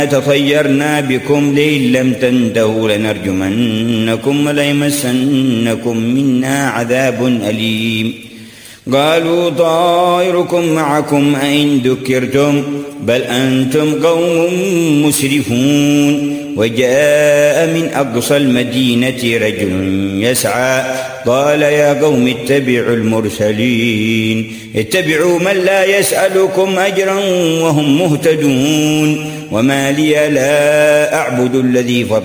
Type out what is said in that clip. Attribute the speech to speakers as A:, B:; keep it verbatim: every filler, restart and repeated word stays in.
A: تطيرنا بكم لئن لم تنتهوا لنرجمنكم وليمسنكم منا عذاب أليم قالوا طائركم معكم أئن ذكرتم بل أنتم قوم مسرفون وجاء من أقصى المدينة رجل يسعى قال يا قوم اتبعوا المرسلين اتبعوا من لا يسألكم أجرا وهم مهتدون وما لي لا أعبد الذي فطر